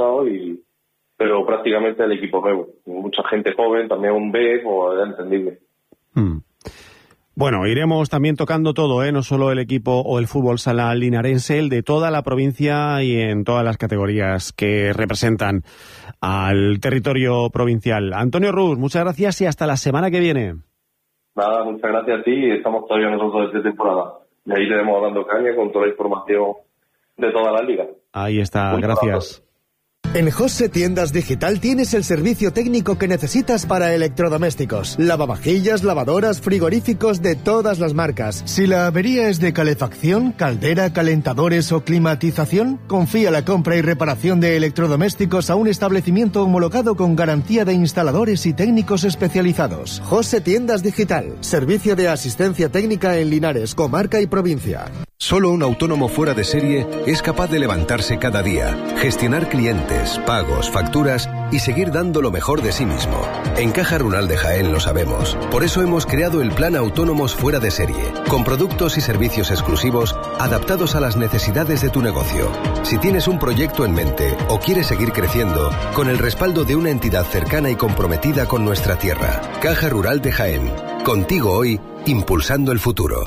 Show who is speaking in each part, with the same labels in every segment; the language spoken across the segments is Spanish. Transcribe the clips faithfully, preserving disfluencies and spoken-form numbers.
Speaker 1: pasado, y pero prácticamente el equipo nuevo. Mucha gente joven, también un B, pues era entendible.
Speaker 2: Hmm. Bueno, iremos también tocando todo, ¿eh? No solo el equipo o el fútbol sala linarense, el de toda la provincia y en todas las categorías que representan al territorio provincial. Antonio Rus, muchas gracias y hasta la semana que viene.
Speaker 1: Nada, muchas gracias a ti, y estamos todavía nosotros desde temporada. Y ahí le iremos dando caña con toda la información de toda la liga.
Speaker 2: Ahí está, muchas gracias. Gracias.
Speaker 3: En José Tiendas Digital tienes el servicio técnico que necesitas para electrodomésticos. Lavavajillas, lavadoras, frigoríficos de todas las marcas. Si la avería es de calefacción, caldera, calentadores o climatización, confía la compra y reparación de electrodomésticos a un establecimiento homologado con garantía de instaladores y técnicos especializados. José Tiendas Digital. Servicio de asistencia técnica en Linares, comarca y provincia.
Speaker 4: Solo un autónomo fuera de serie es capaz de levantarse cada día, gestionar clientes, pagos, facturas y seguir dando lo mejor de sí mismo. En Caja Rural de Jaén lo sabemos. Por eso hemos creado el Plan Autónomos Fuera de Serie, con productos y servicios exclusivos adaptados a las necesidades de tu negocio. Si tienes un proyecto en mente o quieres seguir creciendo, con el respaldo de una entidad cercana y comprometida con nuestra tierra. Caja Rural de Jaén. Contigo hoy, impulsando el futuro.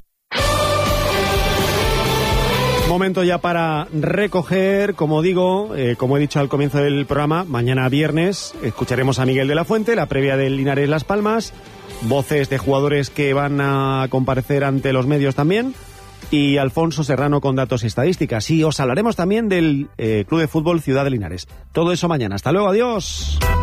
Speaker 2: Momento ya para recoger, como digo, eh, como he dicho al comienzo del programa, mañana viernes escucharemos a Miguel de la Fuente, la previa del Linares Las Palmas, voces de jugadores que van a comparecer ante los medios también, y Alfonso Serrano con datos y estadísticas. Y os hablaremos también del eh, Club de Fútbol Ciudad de Linares. Todo eso mañana. Hasta luego, adiós.